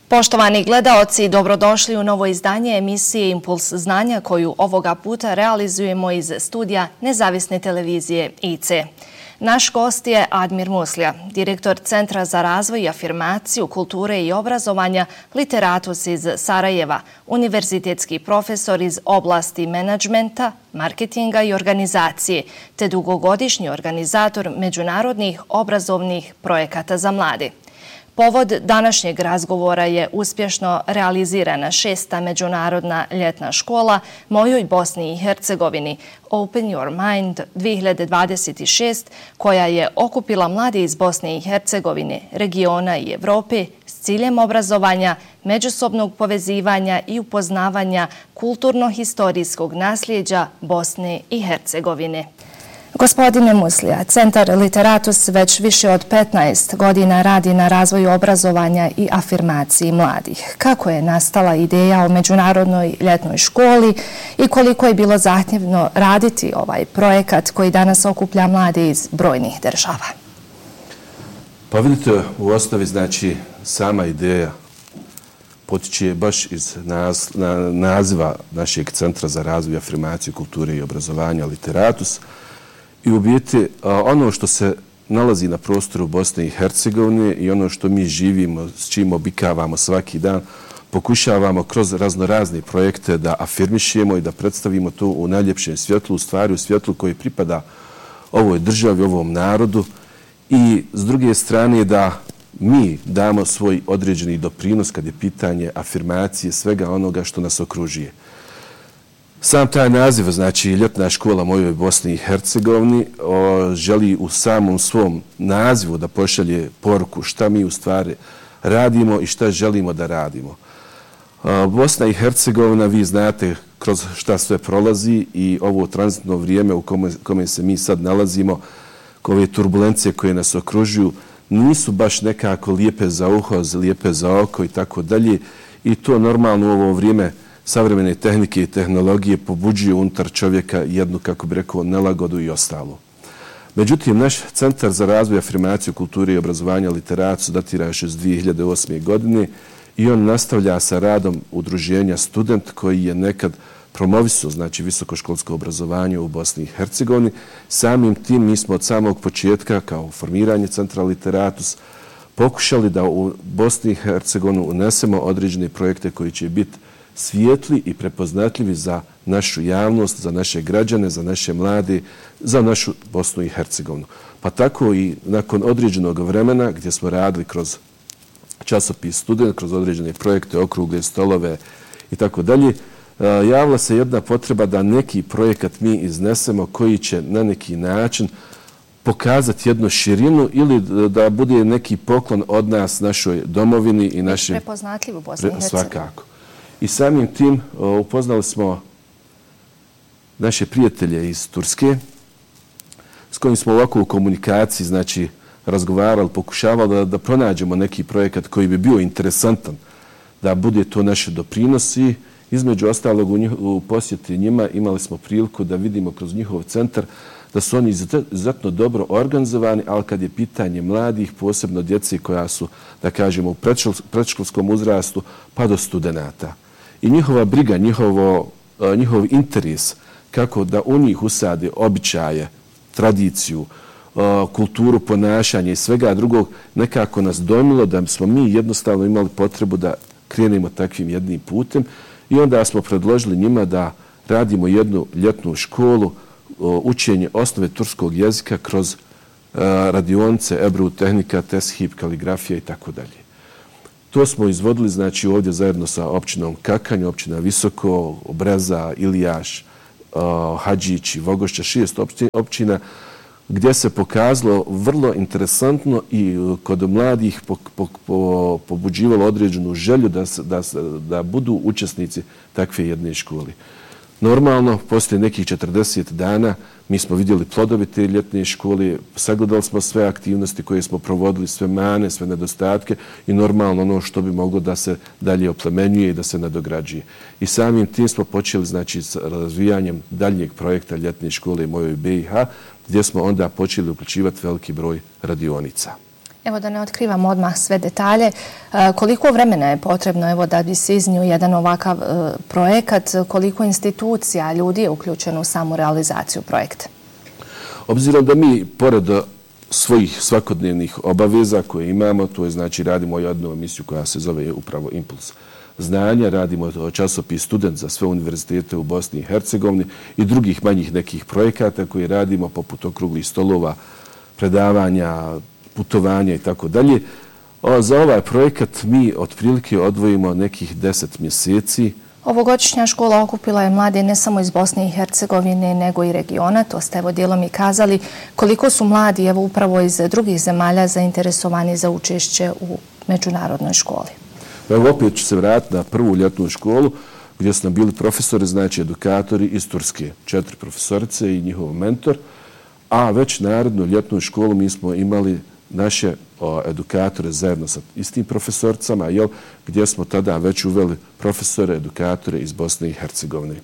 Poštovani gledaoci, dobrodošli u novo izdanje emisije Impuls znanja koju ovoga puta realizujemo iz studija Nezavisne televizije IC. Naš gost je Admir Muslija, direktor Centra za razvoj i afirmaciju kulture i obrazovanja Literatus iz Sarajeva, univerzitetski profesor iz oblasti menadžmenta, marketinga i organizacije, te dugogodišnji organizator međunarodnih obrazovnih projekata za mlade. Povod današnjeg razgovora je uspješno realizirana 6. međunarodna ljetna škola Mojoj Bosni i Hercegovini Open Your Mind 2026, koja je okupila mlade iz Bosne i Hercegovine, regiona i Evrope s ciljem obrazovanja, međusobnog povezivanja i upoznavanja kulturno-historijskog nasljeđa Bosne i Hercegovine. Gospodine Muslija, Centar Literatus već više od 15 godina radi na razvoju obrazovanja i afirmaciji mladih. Kako je nastala ideja o međunarodnoj ljetnoj školi i koliko je bilo zahtjevno raditi ovaj projekat koji danas okuplja mlade iz brojnih država? Pa vidite, u osnovi znači sama ideja potiče baš iz naziva našeg Centra za razvoj i afirmaciju kulture i obrazovanja Literatus. I u biti ono što se nalazi na prostoru Bosne i Hercegovine i ono što mi živimo, s čim obikavamo svaki dan, pokušavamo kroz raznorazne projekte da afirmišemo i da predstavimo to u najljepšem svjetlu, u stvari u svjetlu koji pripada ovoj državi, ovom narodu i s druge strane da mi damo svoj određeni doprinos kad je pitanje afirmacije svega onoga što nas okružuje. Sam taj naziv, znači ljetna škola Mojoj Bosni i Hercegovini, želi u samom svom nazivu da pošalje poruku šta mi u stvari radimo i šta želimo da radimo. Bosna i Hercegovina, vi znate kroz šta sve prolazi i ovo tranzitno vrijeme u kome se mi sad nalazimo, ove turbulencije koje nas okružuju, nisu baš nekako lijepe za uho, lijepe za oko i tako dalje. I to normalno u ovo vrijeme savremene tehnike i tehnologije pobuđuju unutar čovjeka jednu, kako bi rekao, nelagodu i ostalo. Međutim, naš Centar za razvoj i afirmaciju kulture i obrazovanja Literatus datira još iz 2008. godine i on nastavlja sa radom udruženja Student koji je nekad promovisao, znači visokoškolsko obrazovanje u Bosni i Hercegovini. Samim tim mi smo od samog početka, kao formiranje Centra Literatus, pokušali da u Bosni i Hercegovinu unesemo određene projekte koji će biti svijetli i prepoznatljivi za našu javnost, za naše građane, za naše mlade, za našu Bosnu i Hercegovinu. Pa tako i nakon određenog vremena gdje smo radili kroz časopis Student, kroz određene projekte, okrugle stolove i tako dalje, javila se jedna potreba da neki projekat mi iznesemo koji će na neki način pokazati jednu širinu ili da bude neki poklon od nas našoj domovini i našim... Prepoznatljiv u Bosni i Hercegovini. Svakako. I samim tim upoznali smo naše prijatelje iz Turske s kojim smo ovako u komunikaciji, znači, razgovarali, pokušavali da pronađemo neki projekat koji bi bio interesantan, da bude to naše doprinos i između ostalog u posjeti njima imali smo priliku da vidimo kroz njihov centar da su oni izuzetno dobro organizovani, ali kad je pitanje mladih, posebno djece koja su, da kažemo, u predškolskom uzrastu pa do studenata. I njihova briga, njihov interes kako da u njih usade običaje, tradiciju, kulturu ponašanja i svega drugog, nekako nas dojmilo da smo mi jednostavno imali potrebu da krenemo takvim jednim putem i onda smo predložili njima da radimo jednu ljetnu školu, učenje osnove turskog jezika kroz radionice, Ebru, tehnika, teshib, kaligrafija i tako dalje. To smo izvodili, znači, ovdje zajedno sa općinom Kakanj, općina Visoko, Breza, Ilijaš, Hadžić i Vogošća, 6 općina, gdje se pokazalo vrlo interesantno i kod mladih pobuđivalo određenu želju da budu učesnici takve jedne škole. Normalno, poslije nekih 40 dana mi smo vidjeli plodovi te ljetne škole, sagledali smo sve aktivnosti koje smo provodili, sve mane, sve nedostatke i normalno ono što bi moglo da se dalje oplemenjuje i da se nadograđuje. I samim tim smo počeli, znači, s razvijanjem daljnjeg projekta ljetne škole Mojoj BiH, gdje smo onda počeli uključivati veliki broj radionica. Evo da ne otkrivamo odmah sve detalje, koliko vremena je potrebno da bi se iznio jedan ovakav projekat, koliko institucija, ljudi je uključeno u samu realizaciju projekta? Obzirom da mi, pored svojih svakodnevnih obaveza koje imamo, to je znači radimo jednu emisiju koja se zove upravo Impuls znanja, radimo časopis Student za sve univerzitete u Bosni i Hercegovini i drugih manjih nekih projekata koje radimo poput okruglih stolova, predavanja, putovanja i tako dalje. Za ovaj projekat mi otprilike odvojimo nekih 10 mjeseci. Ovogodišnja škola okupila je mlade ne samo iz Bosne i Hercegovine, nego i regiona. To ste dijelom i kazali. Koliko su mladi upravo iz drugih zemalja zainteresovani za učešće u međunarodnoj školi? Evo opet ću se vratiti na prvu ljetnu školu gdje su nam bili profesori, znači edukatori iz Turske. 4 profesorice i njihov mentor. A već narednu ljetnu školu mi smo imali naše edukatore zajedno sa istim profesorcama, gdje smo tada već uveli profesore, edukatore iz Bosne i Hercegovine.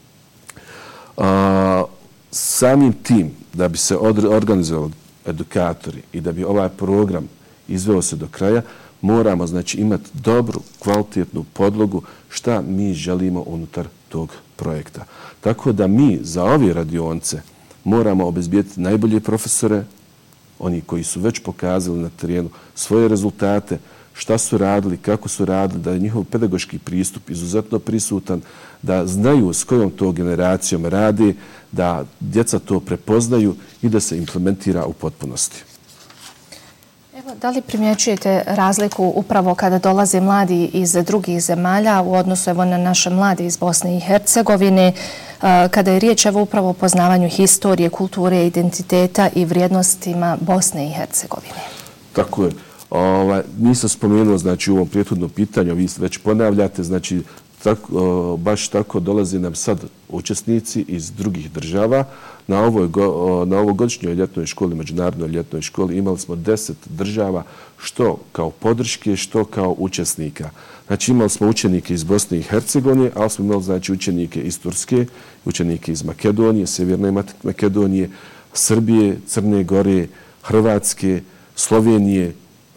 Samim tim da bi se organizovali edukatori i da bi ovaj program izveo se do kraja, moramo znači imati dobru, kvalitetnu podlogu šta mi želimo unutar tog projekta. Tako da mi za ove radionice moramo obezbijeti najbolje profesore, oni koji su već pokazali na terenu svoje rezultate, šta su radili, kako su radili, da je njihov pedagoški pristup izuzetno prisutan, da znaju s kojom to generacijom radi, da djeca to prepoznaju i da se implementira u potpunosti. Evo, da li primjećujete razliku upravo kada dolaze mladi iz drugih zemalja u odnosu na naše mlade iz Bosne i Hercegovine, kada je riječ upravo o poznavanju historije, kulture, identiteta i vrijednostima Bosne i Hercegovine? Tako je. Nisam spomenuo znači, u ovom prethodnom pitanju, vi već ponavljate, znači baš tako dolaze nam sad učesnici iz drugih država. Na ovogodišnjoj ljetnoj školi, međunarodnoj ljetnoj školi, imali smo 10 država, što kao podrške, što kao učesnika. Znači imali smo učenike iz Bosne i Hercegovine, ali smo imali znači učenike iz Turske, učenike iz Makedonije, Sjeverne Makedonije, Srbije, Crne Gore, Hrvatske, Slovenije.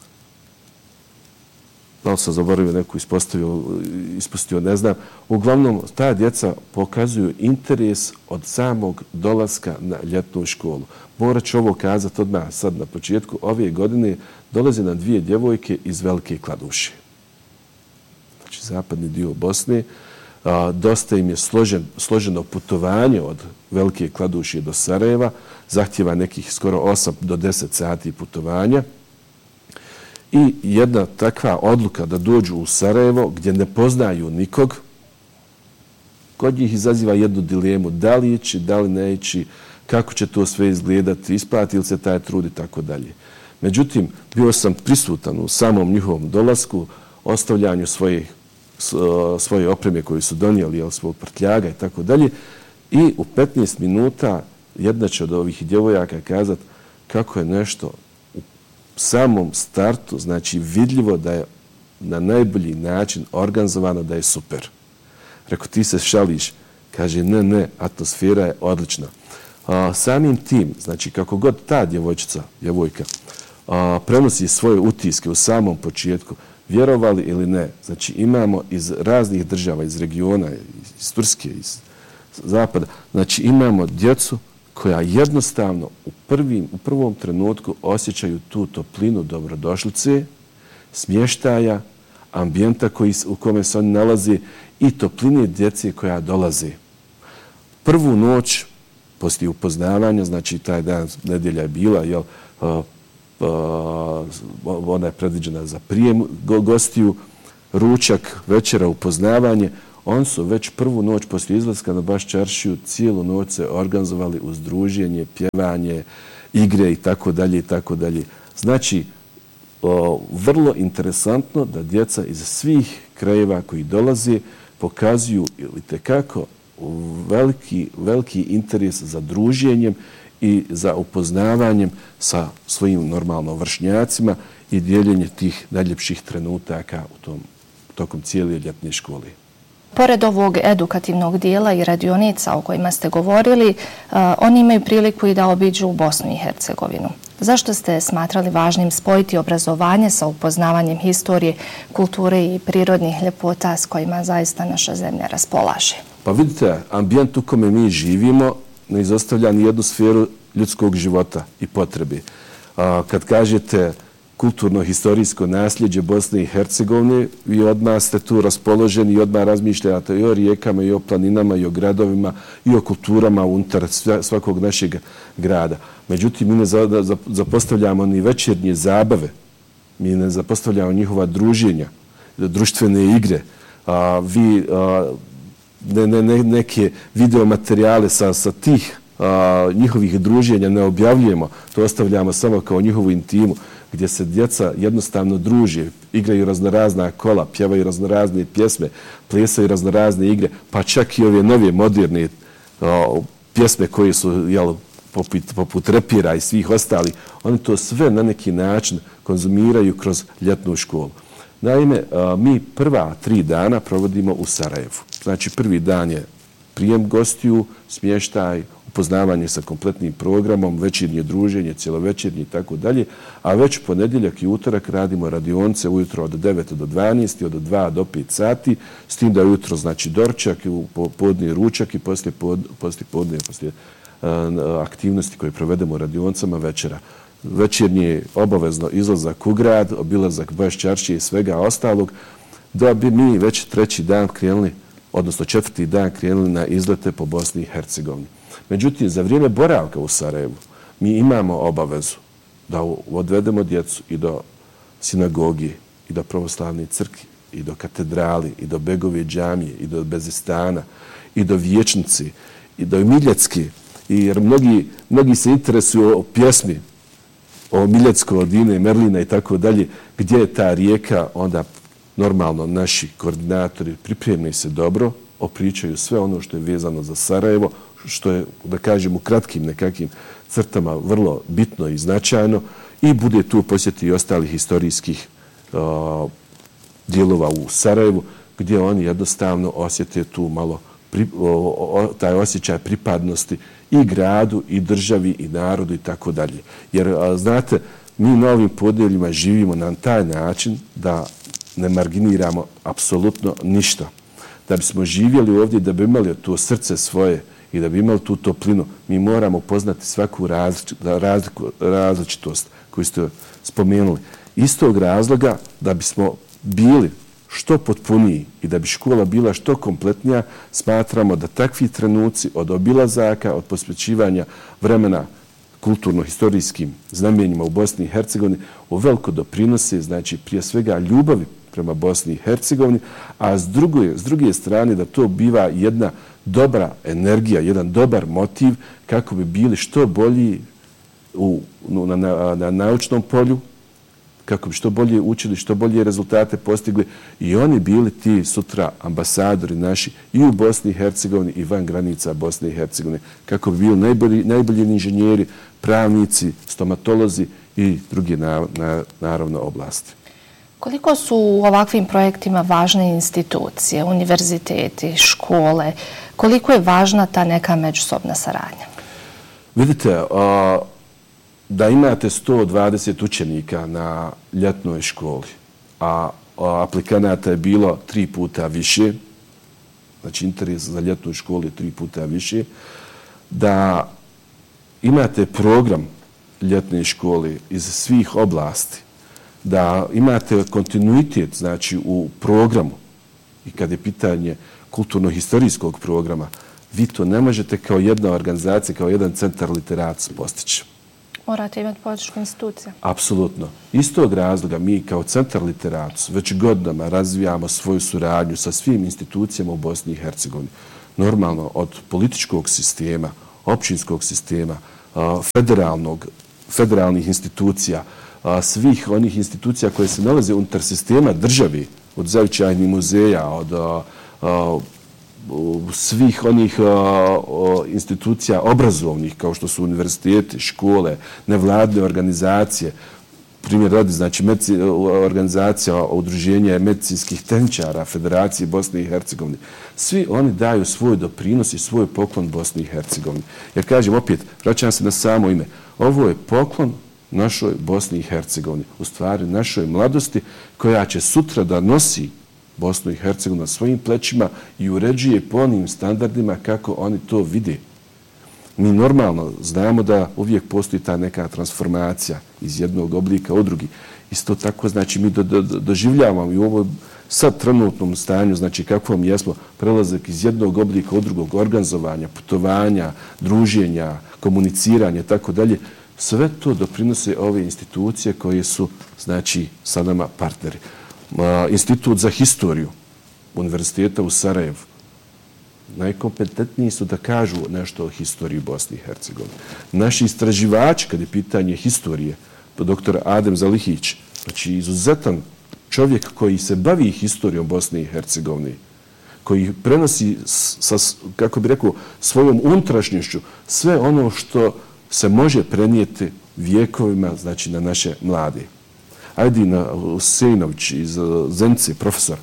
Da li sam zaboravio neku ispustio, ne znam. Uglavnom, ta djeca pokazuju interes od samog dolaska na ljetnu školu. Morat ću ovo kazati odmah sad na početku. Ove godine dolaze nam 2 djevojke iz Velike Kladuše. Znači, zapadni dio Bosne. Dosta im je složeno putovanje od Velike Kladuše do Sarajeva. Zahtjeva nekih skoro 8 do 10 sati putovanja. I jedna takva odluka da dođu u Sarajevo gdje ne poznaju nikog, kod njih izaziva jednu dilemu da li ići, da li ne ići, kako će to sve izgledati, isplati li se taj trud i tako dalje. Međutim, bio sam prisutan u samom njihovom dolasku, ostavljanju svoje opreme koju su donijeli, svog prtljaga i tako dalje. I u 15 minuta jedna će od ovih djevojaka kazati kako je nešto u samom startu, znači vidljivo da je na najbolji način organizovano, da je super. Rekao, ti se šališ. Kaže, ne, atmosfera je odlična. Samim tim, znači kako god ta djevojka, prenosi svoje utiske u samom početku, vjerovali ili ne, znači imamo iz raznih država, iz regiona, iz Turske, iz zapada, znači imamo djecu koja jednostavno u prvom trenutku osjećaju tu toplinu dobrodošlice, smještaja, ambijenta u kome se oni nalaze i topline djece koja dolaze. Prvu noć, poslije upoznavanja, znači taj dan, nedjelja je bila, ona je predviđena za prijem gostiju, ručak, večera, upoznavanje. Oni su već prvu noć poslije izlaska na Baš čaršiju cijelu noć se organizovali uz druženje, pjevanje, igre i tako dalje i tako dalje. Znači, vrlo interesantno da djeca iz svih krajeva koji dolaze pokazuju ili tekako veliki interes za druženjem i za upoznavanjem sa svojim normalno vršnjacima i dijeljenje tih najljepših trenutaka tokom cijele ljetne škole. Pored ovog edukativnog dijela i radionica o kojima ste govorili, oni imaju priliku i da obiđu Bosnu i Hercegovinu. Zašto ste smatrali važnim spojiti obrazovanje sa upoznavanjem historije, kulture i prirodnih ljepota s kojima zaista naša zemlja raspolaže? Pa vidite, ambijent u kome mi živimo ne izostavlja ni jednu sferu ljudskog života i potrebe. Kad kažete kulturno-historijsko nasljeđe Bosne i Hercegovine, vi odmah ste tu raspoloženi i odmah razmišljate i o rijekama, i o planinama, i o gradovima, i o kulturama unutar svakog našeg grada. Međutim, mi ne zapostavljamo ni večernje zabave, mi ne zapostavljamo njihova druženja, društvene igre, neke videomaterijale sa tih njihovih druženja ne objavljujemo, to ostavljamo samo kao njihovu intimu, gdje se djeca jednostavno druže, igraju raznorazna kola, pjevaju raznorazne pjesme, plesaju raznorazne igre, pa čak i ove nove moderne pjesme koje su poput repira i svih ostalih, oni to sve na neki način konzumiraju kroz ljetnu školu. Naime, mi prva 3 dana provodimo u Sarajevu. Znači, prvi dan je prijem gostiju, smještaj, upoznavanje sa kompletnim programom, večernje druženje, cjelovečernje i tako dalje, a već ponedjeljak i utorak radimo radionice ujutro od 9 do 12, od 2 do 5 sati, s tim da je ujutro znači doručak, podne ručak i poslije aktivnosti koje provedemo u radionicama večera. Večernji je obavezno izlazak u grad, obilazak baš čaršije i svega ostalog, da bi mi već 3. dan krenuli, odnosno 4. dan krenuli na izlete po Bosni i Hercegovini. Međutim, za vrijeme boravka u Sarajevu mi imamo obavezu da odvedemo djecu i do sinagoge, i do pravoslavne crkve, i do katedrali, i do Begove džamije, i do Bezistana, i do Vijećnice, i do Miljacke, jer mnogi se interesuju o pjesmi, o Miljacko, od Dine, Merlina i tako dalje, gdje je ta rijeka, onda normalno naši koordinatori pripremaju se dobro, opričaju sve ono što je vezano za Sarajevo, što je, da kažem, u kratkim nekakvim crtama vrlo bitno i značajno i bude tu posjeti i ostalih historijskih dijelova u Sarajevu, gdje oni jednostavno osjete tu malo taj osjećaj pripadnosti i gradu, i državi, i narodu i tako dalje. Jer, znate, mi na ovim podneljima živimo na taj način da ne marginiramo apsolutno ništa. Da bismo živjeli ovdje, da bi imali to srce svoje i da bi imali tu toplinu, mi moramo poznati svaku različitost koju ste spomenuli. Iz tog razloga da bismo bili što potpuniji i da bi škola bila što kompletnija, smatramo da takvi trenuci od obilazaka, od posvećivanja vremena kulturno-historijskim znamenjima u Bosni i Hercegovini uveliko doprinose, znači prije svega ljubavi prema Bosni i Hercegovini, a s druge strane da to biva jedna dobra energija, jedan dobar motiv kako bi bili što bolji na naučnom polju, kako bi što bolje učili, što bolje rezultate postigli i oni bili ti sutra ambasadori naši i u Bosni i Hercegovini i van granica Bosne i Hercegovine, kako bi bili najbolji inženjeri, pravnici, stomatolozi i druge naravno oblasti. Koliko su u ovakvim projektima važne institucije, univerziteti, škole? Koliko je važna ta neka međusobna saradnja? Vidite, da imate 120 učenika na ljetnoj školi, a aplikanata je bilo 3 puta više, znači interes za ljetnu školu je 3 puta više, da imate program ljetne škole iz svih oblasti, da imate kontinuitet znači, u programu i kad je pitanje kulturno-historijskog programa, vi to ne možete kao jedna organizacija, kao jedan centar literac postići. Morate imati podršku institucija. Apsolutno. Iz tog razloga mi kao centar literac već godinama razvijamo svoju suradnju sa svim institucijama u Bosni i Hercegovini. Normalno od političkog sistema, općinskog sistema, federalnih institucija, svih onih institucija koje se nalaze unutar sistema države, od zavičajnih muzeja, od svih onih institucija obrazovnih kao što su univerziteti, škole, nevladne organizacije, primjer radi, znači organizacija udruženja medicinskih tehničara Federacije Bosne i Hercegovine. Svi oni daju svoj doprinos i svoj poklon Bosni i Hercegovini. Jer kažem opet, vraćam se na samo ime, ovo je poklon našoj Bosni i Hercegovini, u stvari našoj mladosti koja će sutra da nosi Bosnu i Hercegovinu na svojim plećima i uređuje po onim standardima kako oni to vide. Mi normalno znamo da uvijek postoji ta neka transformacija iz jednog oblika u drugi. Isto tako, znači, mi doživljavamo i u ovoj sad trenutnom stanju, znači kakvom jesmo, prelazak iz jednog oblika u drugog, organizovanja, putovanja, druženja, komuniciranja i tako dalje. Sve to doprinose ove institucije koje su, znači, sa nama partneri. Institut za historiju Univerziteta u Sarajevu. Najkompetentniji su da kažu nešto o historiji Bosne i Hercegovine. Naši istraživači, kad je pitanje historije, dr. Adem Zalihić, znači izuzetan čovjek koji se bavi historijom Bosne i Hercegovine, koji prenosi, kako bi rekao, svojom unutrašnjošću sve ono što se može prenijeti vijekovima, znači na naše mlade. Ajdin Husejnović iz Zenice, profesor,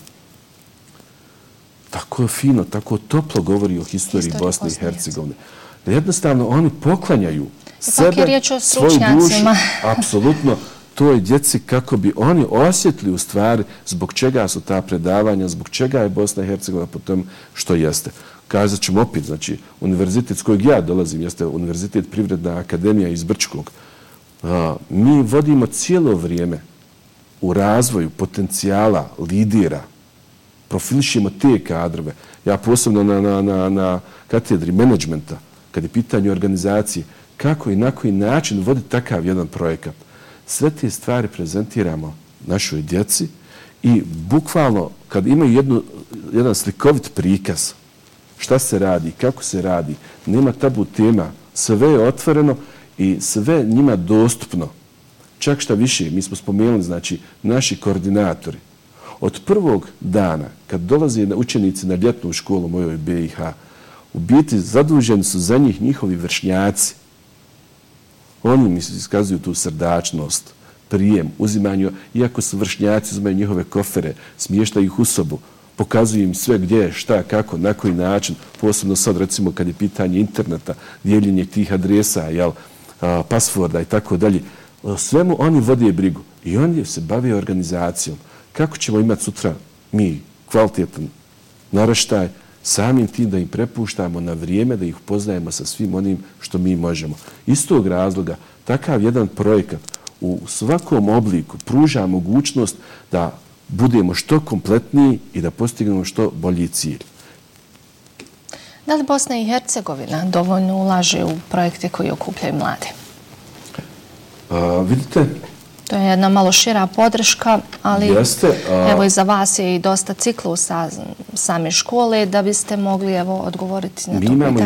tako fino, tako toplo govori o historiji Bosne i Hercegovine. Jednostavno, oni poklanjaju sebe, svoju dušu, apsolutno, toj djeci kako bi oni osjetili u stvari zbog čega su ta predavanja, zbog čega je Bosna i Hercegovina po tom što jeste. Kazat ćemo opet, znači, univerzitet s kojeg ja dolazim jeste Univerzitet Privredna akademija iz Brčkog. Mi vodimo cijelo vrijeme u razvoju potencijala lidera, profilišemo te kadrove. Ja posebno na katedri menadžmenta, kad je pitanje organizacije, kako i na koji način voditi takav jedan projekat. Sve te stvari prezentiramo našoj djeci i bukvalno kad imaju jedan slikovit prikaz šta se radi, kako se radi, nema tabu tema, sve je otvoreno i sve njima dostupno. Čak šta više, mi smo spomenuli, znači, naši koordinatori. Od prvog dana, kad dolaze učenici na ljetnu školu mojoj BiH, u biti zaduženi su za njih njihovi vršnjaci. Oni mi iskazuju tu srdačnost, prijem, uzimanju, iako su vršnjaci, uzimaju njihove kofere, smještaju ih u sobu, pokazuju im sve gdje, šta, kako, na koji način, posebno sad, recimo, kad je pitanje interneta, dijeljenje tih adresa, pasvorda i tako dalje. Svemu oni vode brigu i oni se bave organizacijom. Kako ćemo imati sutra mi kvalitetan naraštaj, samim tim da im prepuštamo na vrijeme, da ih upoznajemo sa svim onim što mi možemo. Iz tog razloga, takav jedan projekat u svakom obliku pruža mogućnost da budemo što kompletniji i da postignemo što bolji cilj. Da li Bosna i Hercegovina dovoljno ulaže u projekte koji okupljaju mlade? Vidite, to je jedna malo šira podrška, ali evo i za vas je i dosta ciklusa same škole da biste mogli odgovoriti na to pitanje. Mi imamo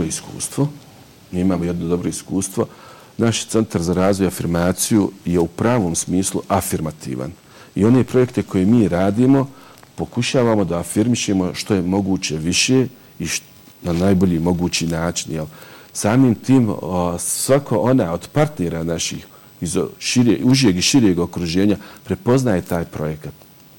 jedno dobro iskustvo. Naš centar za razvoj i afirmaciju je u pravom smislu afirmativan. I one projekte koje mi radimo pokušavamo da afirmišemo što je moguće više i na najbolji mogući način. Samim tim svako ona od partnera naših iz užijeg i širijeg okruženja prepoznaje taj projekat.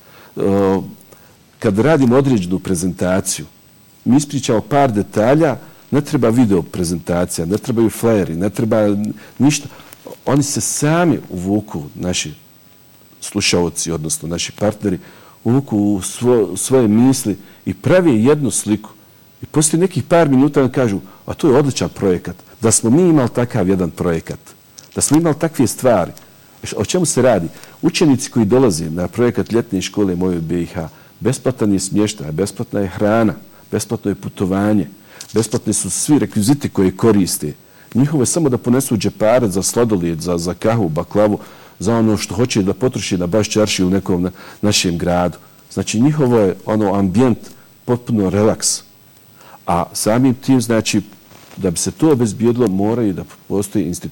Kad radimo određenu prezentaciju, mi ispričamo par detalja, ne treba video prezentacija, ne trebaju flyeri, ne treba ništa. Oni se sami uvuku, naši slušaoci, odnosno naši partneri, uvuku u svoje misli i pravi jednu sliku. I poslije nekih par minuta nam kažu, a to je odličan projekat. Da smo mi imali takav jedan projekat, da smo imali takve stvari. O čemu se radi? Učenici koji dolaze na projekat ljetne škole mojoj BiH, besplatan je smještaj, besplatna je hrana, besplatno je putovanje, besplatni su svi rekviziti koje koriste. Njihovo je samo da ponesu džeparac za sladoled, za kahu, baklavu, za ono što hoće da potroši na baš čarši u nekom našem gradu. Znači, njihovo je ambijent potpuno relaks. A samim tim, znači, da bi se to obezbijedilo, moraju da postoji institucije